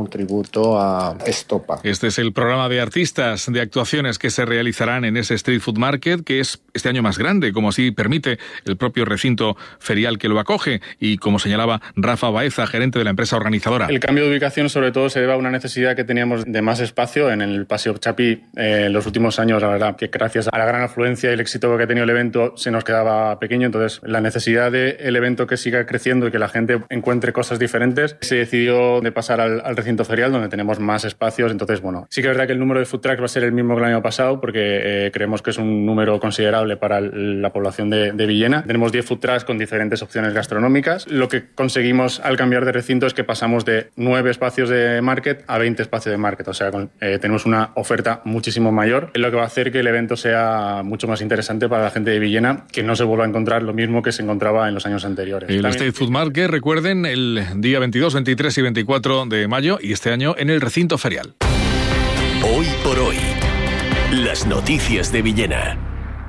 un tributo a Estopa. Este es el programa de artistas, de actuaciones que se realizarán en ese Street Food Market, que es este año más grande, como así permite el propio recinto ferial que lo acoge, y como señalaba Rafa Baeza, gerente de la empresa organizadora. El cambio de ubicación sobre todo se debe a una necesidad que teníamos de más espacio en el Paseo Chapí. En los últimos años, la verdad, que gracias a la gran afluencia y el éxito que ha tenido el evento, se nos quedaba pequeño. Entonces, la necesidad del evento que siga creciendo y que la gente encuentre cosas diferentes, se decidió de pasar al recinto ferial, donde tenemos más espacios. Entonces, bueno, sí que es verdad que el número de food trucks va a ser el mismo que el año pasado, porque creemos que es un número considerable para la población de Villena. Tenemos 10 food trucks con diferentes opciones gastronómicas. Lo que conseguimos al cambiar de recinto es que pasamos de 9 espacios de market a 20 espacios de market. O sea, tenemos una oferta muchísimo mayor, lo que va a hacer que el evento sea mucho más interesante para la gente de Villena, que no se vuelva a encontrar lo mismo que se encontraba en los años anteriores. El Street Food Market, recuerden, el día 22, 23 y 24 de mayo, y este año en el recinto ferial. Hoy por hoy, las noticias de Villena.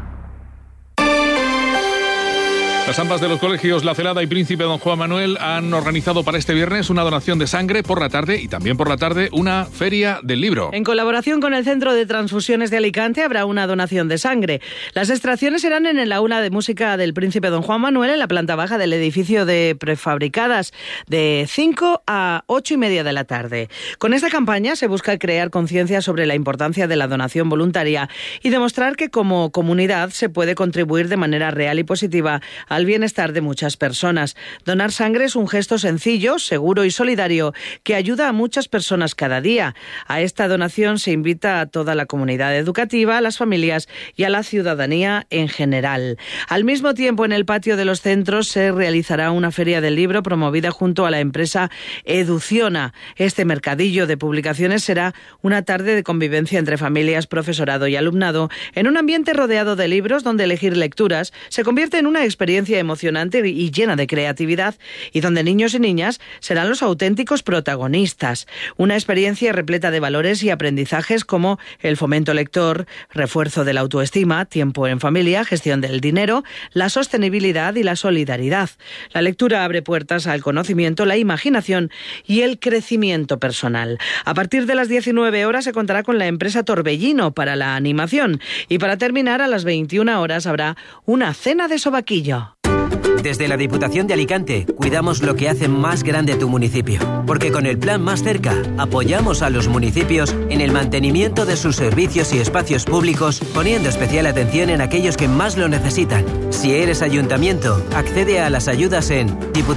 Las AMPAs de los colegios La Celada y Príncipe Don Juan Manuel han organizado para este viernes una donación de sangre por la tarde, y también por la tarde una feria del libro. En colaboración con el Centro de Transfusiones de Alicante habrá una donación de sangre. Las extracciones serán en el aula de música del Príncipe Don Juan Manuel, en la planta baja del edificio de prefabricadas, de 5 a 8 y media de la tarde. Con esta campaña se busca crear conciencia sobre la importancia de la donación voluntaria y demostrar que como comunidad se puede contribuir de manera real y positiva al bienestar de muchas personas. Donar sangre es un gesto sencillo, seguro y solidario que ayuda a muchas personas cada día. A esta donación se invita a toda la comunidad educativa, a las familias y a la ciudadanía en general. Al mismo tiempo, en el patio de los centros se realizará una feria del libro promovida junto a la empresa Educiona. Este mercadillo de publicaciones será una tarde de convivencia entre familias, profesorado y alumnado en un ambiente rodeado de libros donde elegir lecturas se convierte en una experiencia emocionante y llena de creatividad, y donde niños y niñas serán los auténticos protagonistas. Una experiencia repleta de valores y aprendizajes como el fomento lector, refuerzo de la autoestima, tiempo en familia, gestión del dinero, la sostenibilidad y la solidaridad. La lectura abre puertas al conocimiento, la imaginación y el crecimiento personal. A partir de las 19 horas se contará con la empresa Torbellino para la animación, y para terminar, a las 21 horas habrá una cena de sobaquillo. Desde la Diputación de Alicante cuidamos lo que hace más grande tu municipio, porque con el Plan Más Cerca apoyamos a los municipios en el mantenimiento de sus servicios y espacios públicos, poniendo especial atención en aquellos que más lo necesitan. Si eres ayuntamiento, accede a las ayudas en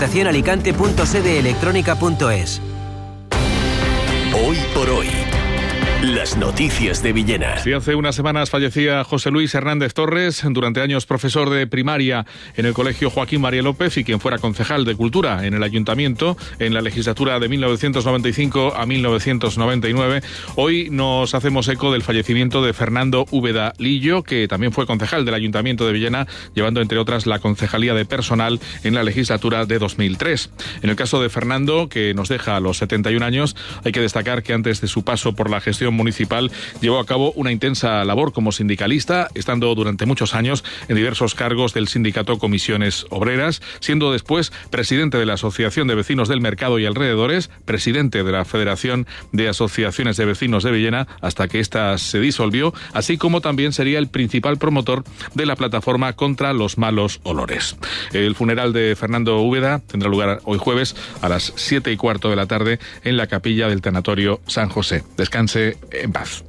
diputacionalicante.sedeelectronica.es. Hoy por hoy, las noticias de Villena. Sí, hace unas semanas fallecía José Luis Hernández Torres, durante años profesor de primaria en el Colegio Joaquín María López y quien fuera concejal de Cultura en el Ayuntamiento en la legislatura de 1995 a 1999. Hoy nos hacemos eco del fallecimiento de Fernando Úbeda Lillo, que también fue concejal del Ayuntamiento de Villena, llevando entre otras la concejalía de personal en la legislatura de 2003. En el caso de Fernando, que nos deja a los 71 años, hay que destacar que antes de su paso por la gestión municipal llevó a cabo una intensa labor como sindicalista, estando durante muchos años en diversos cargos del sindicato Comisiones Obreras, siendo después presidente de la Asociación de Vecinos del Mercado y alrededores, presidente de la Federación de Asociaciones de Vecinos de Villena, hasta que ésta se disolvió, así como también sería el principal promotor de la plataforma contra los malos olores. El funeral de Fernando Úbeda tendrá lugar hoy jueves a las 7:15 de la tarde en la capilla del Tanatorio San José. Descanse en paz.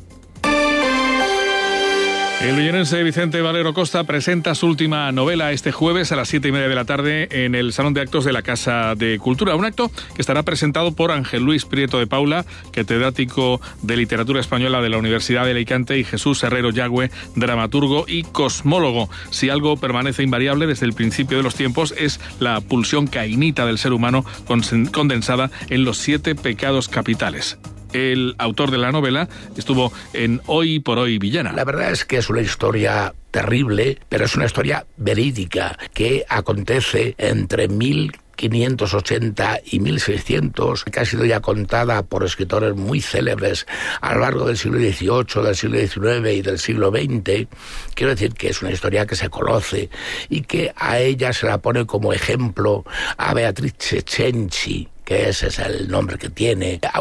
El villenense Vicente Valero Costa presenta su última novela este jueves a las 7:30 de la tarde en el Salón de Actos de la Casa de Cultura. Un acto que estará presentado por Ángel Luis Prieto de Paula, catedrático de Literatura Española de la Universidad de Alicante, y Jesús Herrero Yagüe, dramaturgo y cosmólogo. Si algo permanece invariable desde el principio de los tiempos es la pulsión cainita del ser humano condensada en los 7 pecados capitales. El autor de la novela estuvo en Hoy por Hoy Villena. La verdad es que es una historia terrible, pero es una historia verídica que acontece entre 1580 y 1600, que ha sido ya contada por escritores muy célebres a lo largo del siglo XVIII, del siglo XIX y del siglo XX. Quiero decir que es una historia que se conoce y que a ella se la pone como ejemplo a Beatrice Cenci, que ese es el nombre que tiene,